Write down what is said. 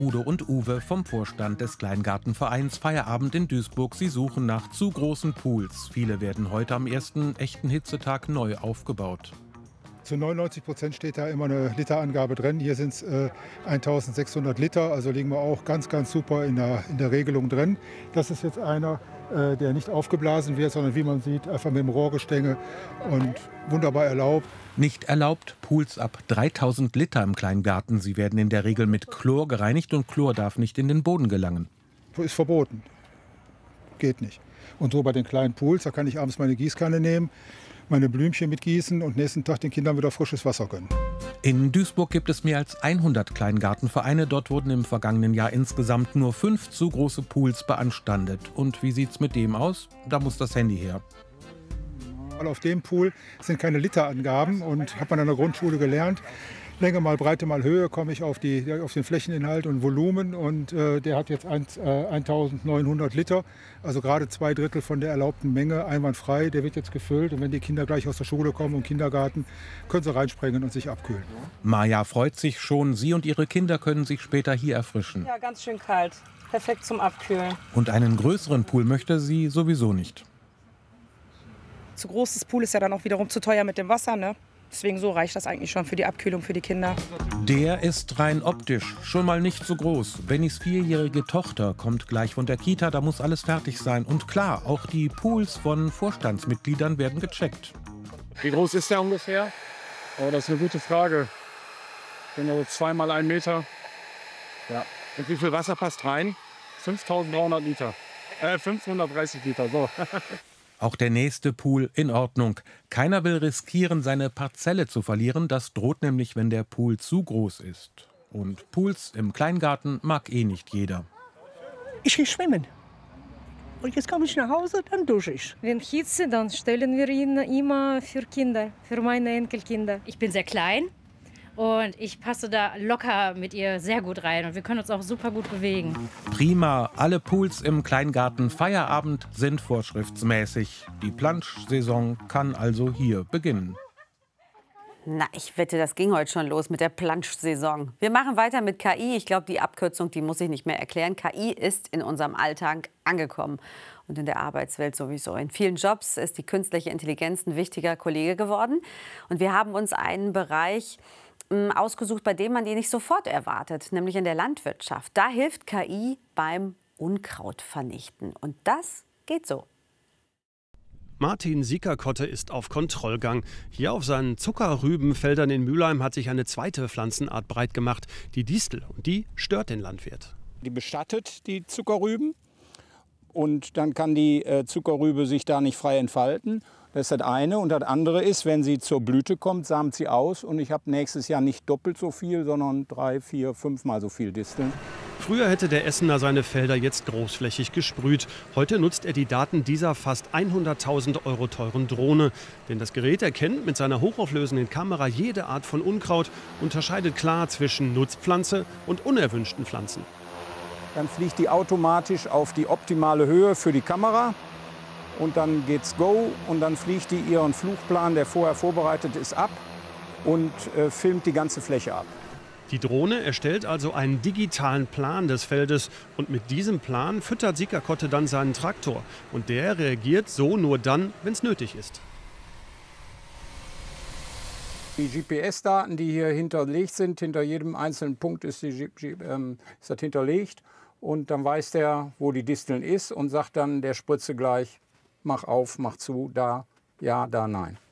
Udo und Uwe vom Vorstand des Kleingartenvereins Feierabend in Duisburg. Sie suchen nach zu großen Pools. Viele werden heute am ersten echten Hitzetag neu aufgebaut. Zu 99% steht da immer eine Literangabe drin. Hier sind es 1600 Liter, also liegen wir auch ganz, ganz super in der Regelung drin. Das ist jetzt einer, der nicht aufgeblasen wird, sondern wie man sieht, einfach mit dem Rohrgestänge und wunderbar erlaubt. Nicht erlaubt Pools ab 3000 Liter im Kleingarten. Sie werden in der Regel mit Chlor gereinigt und Chlor darf nicht in den Boden gelangen. Ist verboten. Geht nicht. Und so bei den kleinen Pools, da kann ich abends meine Gießkanne nehmen, meine Blümchen mitgießen und nächsten Tag den Kindern wieder frisches Wasser gönnen. In Duisburg gibt es mehr als 100 Kleingartenvereine. Dort wurden im vergangenen Jahr insgesamt nur 5 zu große Pools beanstandet. Und wie sieht's mit dem aus? Da muss das Handy her. Auf dem Pool sind keine Literangaben und hat man an der Grundschule gelernt. Länge mal Breite mal Höhe komme ich auf den Flächeninhalt und Volumen und der hat jetzt 1900 Liter, also gerade 2/3 von der erlaubten Menge, einwandfrei. Der wird jetzt gefüllt und wenn die Kinder gleich aus der Schule kommen und Kindergarten, können sie reinspringen und sich abkühlen. Maja freut sich schon, sie und ihre Kinder können sich später hier erfrischen. Ja, ganz schön kalt, perfekt zum Abkühlen. Und einen größeren Pool möchte sie sowieso nicht. Zu großes Pool ist ja dann auch wiederum zu teuer mit dem Wasser, ne? Deswegen so reicht das eigentlich schon für die Abkühlung für die Kinder. Der ist rein optisch schon mal nicht so groß. Bennys 4-jährige Tochter kommt gleich von der Kita, da muss alles fertig sein. Und klar, auch die Pools von Vorstandsmitgliedern werden gecheckt. Wie groß ist der ungefähr? Oh, das ist eine gute Frage. Genau 2 mal 1 Meter. Ja. Und wie viel Wasser passt rein? 5300 Liter. 530 Liter, so. Auch der nächste Pool in Ordnung. Keiner will riskieren, seine Parzelle zu verlieren. Das droht nämlich, wenn der Pool zu groß ist. Und Pools im Kleingarten mag eh nicht jeder. Ich gehe schwimmen. Und jetzt komme ich nach Hause, dann dusche ich. Wenn Hitze, dann stellen wir ihn immer für Kinder, für meine Enkelkinder. Ich bin sehr klein und ich passe da locker mit ihr sehr gut rein. Und wir können uns auch super gut bewegen. Prima, alle Pools im Kleingarten Feierabend sind vorschriftsmäßig. Die Planschsaison kann also hier beginnen. Na, ich wette, das ging heute schon los mit der Planschsaison. Wir machen weiter mit KI. Ich glaube, die Abkürzung, die muss ich nicht mehr erklären. KI ist in unserem Alltag angekommen und in der Arbeitswelt sowieso. In vielen Jobs ist die künstliche Intelligenz ein wichtiger Kollege geworden. Und wir haben uns einen Bereich ausgesucht, bei dem man die nicht sofort erwartet, nämlich in der Landwirtschaft. Da hilft KI beim Unkrautvernichten. Und das geht so. Martin Siekerkotte ist auf Kontrollgang. Hier auf seinen Zuckerrübenfeldern in Mülheim hat sich eine zweite Pflanzenart breit gemacht, die Distel. Und die stört den Landwirt. Die bestattet die Zuckerrüben und dann kann die Zuckerrübe sich da nicht frei entfalten. Das ist das eine. Und das andere ist, wenn sie zur Blüte kommt, samt sie aus. Und ich habe nächstes Jahr nicht doppelt so viel, sondern 3, 4, 5 Mal so viel Disteln. Früher hätte der Essener seine Felder jetzt großflächig gesprüht. Heute nutzt er die Daten dieser fast 100.000 € teuren Drohne. Denn das Gerät erkennt mit seiner hochauflösenden Kamera jede Art von Unkraut, unterscheidet klar zwischen Nutzpflanze und unerwünschten Pflanzen. Dann fliegt die automatisch auf die optimale Höhe für die Kamera. Und dann geht's go und dann fliegt die ihren Flugplan, der vorher vorbereitet ist, ab und filmt die ganze Fläche ab. Die Drohne erstellt also einen digitalen Plan des Feldes und mit diesem Plan füttert Siekerkotte dann seinen Traktor. Und der reagiert so nur dann, wenn es nötig ist. Die GPS-Daten, die hier hinterlegt sind, hinter jedem einzelnen Punkt ist das hinterlegt. Und dann weiß der, wo die Disteln ist und sagt dann der Spritze gleich, mach auf, mach zu, da, ja, da, nein.